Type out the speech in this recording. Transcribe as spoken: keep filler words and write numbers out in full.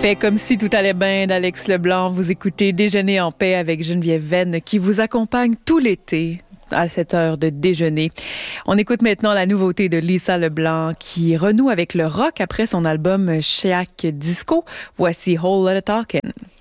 Fait comme si tout allait bien d'Alex Leblanc. Vous écoutez Déjeuner en paix avec Geneviève Venn qui vous accompagne tout l'été à cette heure de déjeuner. On écoute maintenant la nouveauté de Lisa Leblanc qui renoue avec le rock après son album Sheak Disco. Voici Whole Lotta Talkin'.